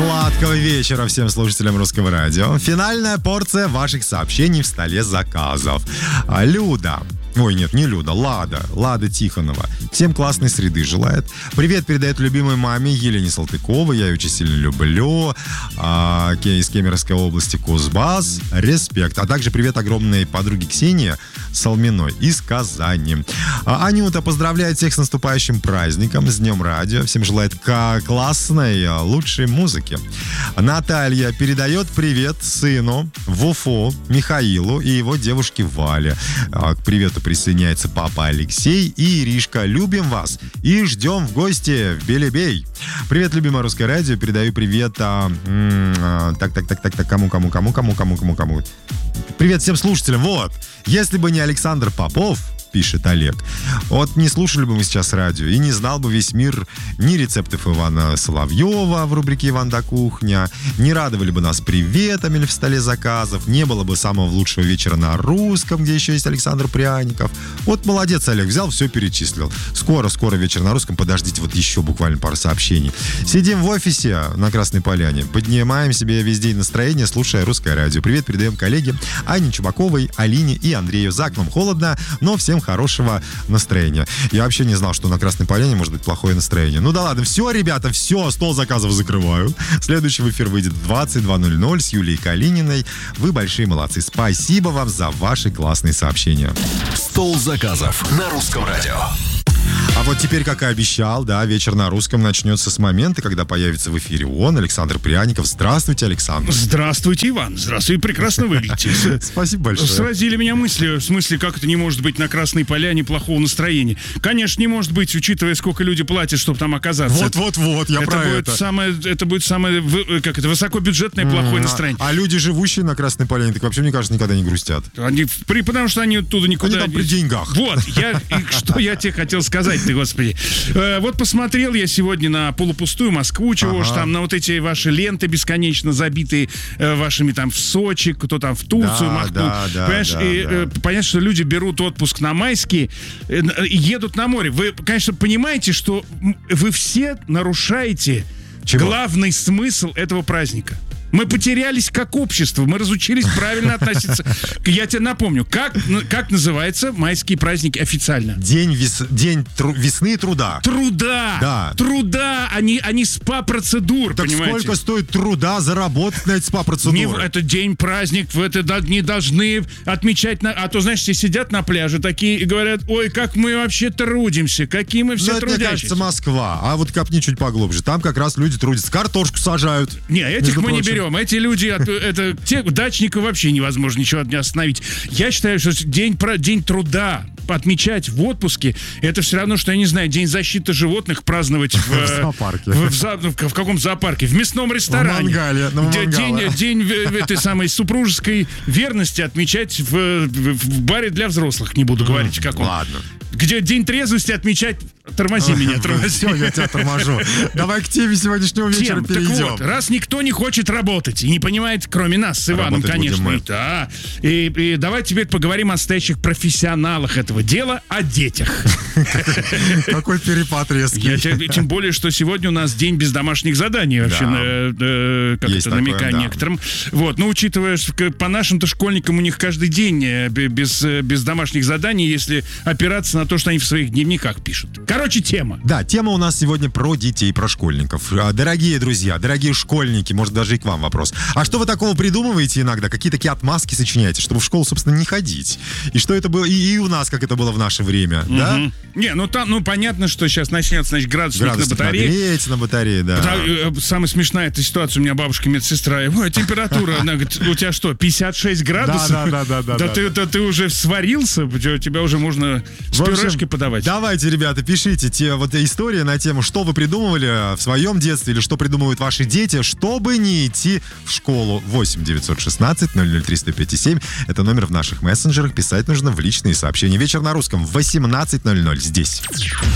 Сладкого вечера всем слушателям Русского радио. Финальная порция ваших сообщений в столе заказов. Люда. Ой, нет, не Люда, Лада Тихонова. Всем классной среды желает. Привет передает любимой маме Елене Салтыковой. Я ее очень сильно люблю. Из Кемеровской области, Кузбасс. Респект. А также привет огромной подруге Ксении Салминой из Казани. Анюта поздравляет всех с наступающим праздником, с Днем радио. Всем желает классной, лучшей музыки. Наталья передает привет сыну в Уфу Михаилу и его девушке Вале. К привету присоединяется папа Алексей и Иришка. Любим вас и ждем в гости в Белебей. Привет, любимое Русское радио. Передаю привет. Кому? Привет всем слушателям. Вот. Если бы не Александр Попов, пишет Олег, вот не слушали бы мы сейчас радио и не знал бы весь мир ни рецептов Ивана Соловьева в рубрике «Иван да кухня», не радовали бы нас приветами в столе заказов, не было бы самого лучшего вечера на русском, где еще есть Александр Пряников. Вот молодец, Олег, взял, все перечислил. Скоро вечер на русском, подождите, вот еще буквально пару сообщений. Сидим в офисе на Красной Поляне, поднимаем себе весь день настроение, слушая Русское радио. Привет передаем коллеге Ане Чубаковой, Алине и Андрею. За окном холодно, но всем хорошего настроения. Я вообще не знал, что на Красной Поляне может быть плохое настроение. Ну да ладно, все, ребята, все, стол заказов закрываю. Следующий в эфир выйдет в 22:00 с Юлией Калининой. Вы большие молодцы. Спасибо вам за ваши классные сообщения. Стол заказов на Русском радио. А вот теперь, как и обещал, да, вечер на русском начнется с момента, когда появится в эфире он, Александр Пряников. Здравствуйте, Александр. Здравствуйте, Иван. Здравствуйте, прекрасно выглядите. Спасибо большое. Сразили меня мысли, в смысле, как это не может быть на Красной Поляне плохого настроения. Конечно, не может быть, учитывая, сколько люди платят, чтобы там оказаться. Вот, я про это. Это будет самое, как это, высокобюджетное плохое настроение. А люди, живущие на Красной Поляне, так вообще, мне кажется, никогда не грустят. Потому что они оттуда никуда... Они там при деньгах. Вот, что я тебе хотел сказать, ты, господи. Вот посмотрел я сегодня на полупустую Москву, чего ж там, на вот эти ваши ленты бесконечно забитые вашими там в Сочи, кто там в Турцию махнул. Понимаешь, понятно, что люди берут отпуск на майские и едут на море. Вы, конечно, понимаете, что вы все нарушаете главный смысл этого праздника. Мы потерялись как общество, мы разучились правильно относиться. Я тебе напомню, как называется майские праздники официально? День весны и труда. Труда, а не спа-процедур, так понимаете? Сколько стоит труда заработать на эти спа-процедуры? Это день-праздник, вы это не должны отмечать. А то, знаешь, все сидят на пляже такие и говорят, ой, как мы вообще трудимся, какие мы все трудящиеся. Мне кажется, Москва, а вот копни чуть поглубже. Там как раз люди трудятся, картошку сажают. Не, этих мы не берем. Эти люди, это тех дачников вообще невозможно ничего от меня остановить. Я считаю, что день труда отмечать в отпуске, это все равно, что, я не знаю, день защиты животных праздновать в зоопарке. В каком зоопарке? В мясном ресторане. День этой самой супружеской верности отмечать в баре для взрослых. Не буду говорить, в каком. Ладно. Где день трезвости отмечать... Тормози меня. Все, я тебя торможу. Давай к теме сегодняшнего вечера перейдем. Так вот, раз никто не хочет работать и не понимает, кроме нас с Иваном, конечно. Да. И давай теперь поговорим о настоящих профессионалах этого дела, о детях. Какой перепад резкий. Тем более, что сегодня у нас день без домашних заданий. Вообще, как это намекая некоторым. Вот, но учитывая, что по нашим-то школьникам у них каждый день без домашних заданий, если опираться на то, что они в своих дневниках пишут. Короче, тема. Да, тема у нас сегодня про детей, про школьников. Дорогие друзья, дорогие школьники, может, даже и к вам вопрос. А что вы такого придумываете иногда? Какие такие отмазки сочиняете, чтобы в школу, собственно, не ходить? И что это было, и у нас, как это было в наше время, да? Не, там, понятно, что сейчас начнется, значит, градусник на батарее. Греть на батарее, да. Самая смешная эта ситуация, у меня бабушка медсестра, температура, она говорит, у тебя что, 56 градусов? Да. Ты уже сварился, тебя уже можно с пюрешкой подавать. Давайте, ребята, пишите истории на тему, что вы придумывали в своем детстве или что придумывают ваши дети, чтобы не идти в школу. 8-916-003-105-7. Это номер в наших мессенджерах. Писать нужно в личные сообщения. Вечер на русском в 18:00 здесь.